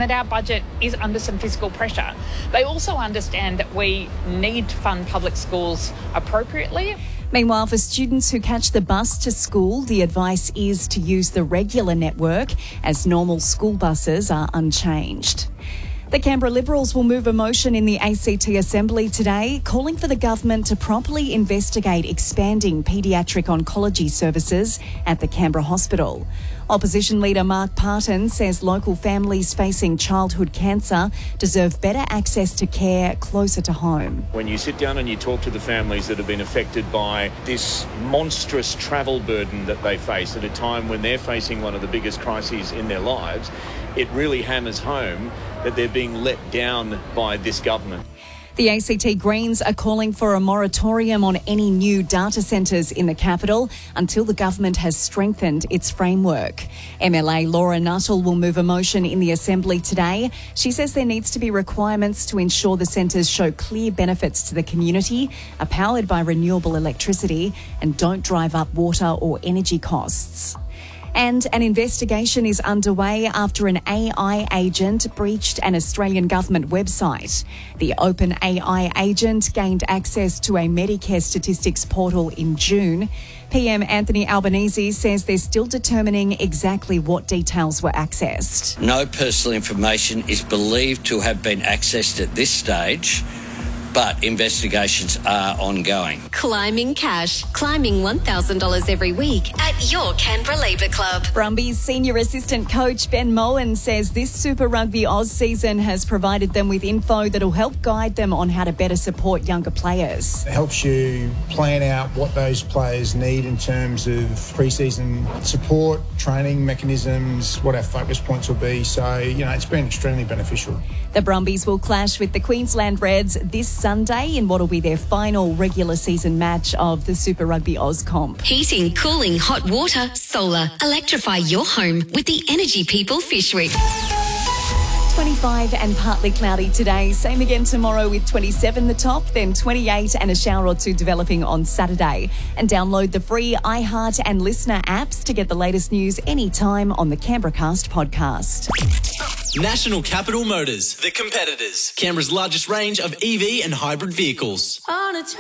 that our budget is under some fiscal pressure. They also understand that we need to fund public schools appropriately. Meanwhile, for students who catch the bus to school, the advice is to use the regular network as normal school buses are unchanged. The Canberra Liberals will move a motion in the ACT Assembly today calling for the government to properly investigate expanding paediatric oncology services at the Canberra Hospital. Opposition leader Mark Parton says local families facing childhood cancer deserve better access to care closer to home. When you sit down and you talk to the families that have been affected by this monstrous travel burden that they face at a time when they're facing one of the biggest crises in their lives, it really hammers home that they're being let down by this government. The ACT Greens are calling for a moratorium on any new data centres in the capital until the government has strengthened its framework. MLA Laura Nuttall will move a motion in the Assembly today. She says there needs to be requirements to ensure the centres show clear benefits to the community, are powered by renewable electricity and don't drive up water or energy costs. And an investigation is underway after an AI agent breached an Australian government website. The OpenAI agent gained access to a Medicare statistics portal in June. PM Anthony Albanese says they're still determining exactly what details were accessed. No personal information is believed to have been accessed at this stage, but investigations are ongoing. Climbing cash. Climbing $1,000 every week at your Canberra Labour Club. Brumbies senior assistant coach Ben Moen says this Super Rugby Oz season has provided them with info that'll help guide them on how to better support younger players. It helps you plan out what those players need in terms of pre-season support, training mechanisms, what our focus points will be. So, it's been extremely beneficial. The Brumbies will clash with the Queensland Reds this Sunday in what will be their final regular season match of the Super Rugby Oz comp. Heating, cooling, hot water, solar. Electrify your home with the Energy People Fish Week. 25 and partly cloudy today. Same again tomorrow with 27 the top, then 28 and a shower or two developing on Saturday. And download the free iHeart and Listener apps to get the latest news anytime on the Canberra Cast podcast. National Capital Motors, the competitors. Canberra's largest range of EV and hybrid vehicles.